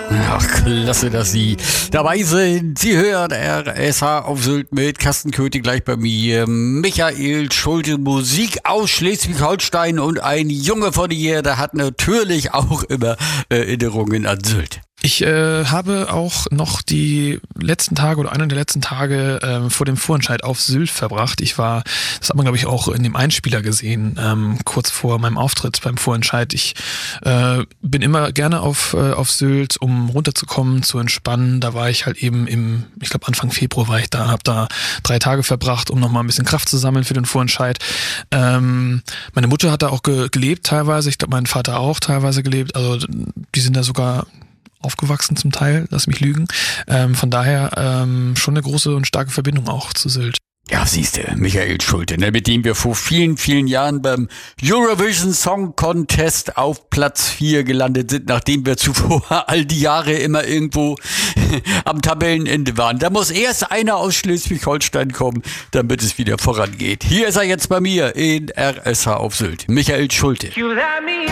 Ach, klasse, dass Sie dabei sind. Sie hören RSH auf Sylt mit Carsten Köthe gleich bei mir. Michael Schulte, Musik aus Schleswig-Holstein und ein Junge von hier, der hat natürlich auch immer Erinnerungen an Sylt. Ich habe auch noch die letzten Tage oder einer der letzten Tage vor dem Vorentscheid auf Sylt verbracht. Das hat man glaube ich auch in dem Einspieler gesehen, kurz vor meinem Auftritt beim Vorentscheid. Ich bin immer gerne auf Sylt, um runterzukommen, zu entspannen. Da war ich halt eben ich glaube Anfang Februar war ich da, habe da 3 Tage verbracht, um nochmal ein bisschen Kraft zu sammeln für den Vorentscheid. Meine Mutter hat da auch gelebt teilweise, ich glaube mein Vater auch teilweise gelebt, also die sind da sogar aufgewachsen zum Teil, lass mich lügen. Von daher schon eine große und starke Verbindung auch zu Sylt. Ja, siehste, Michael Schulte, mit dem wir vor vielen, vielen Jahren beim Eurovision Song Contest auf Platz 4 gelandet sind, nachdem wir zuvor all die Jahre immer irgendwo am Tabellenende waren. Da muss erst einer aus Schleswig-Holstein kommen, damit es wieder vorangeht. Hier ist er jetzt bei mir in RSH auf Sylt, Michael Schulte.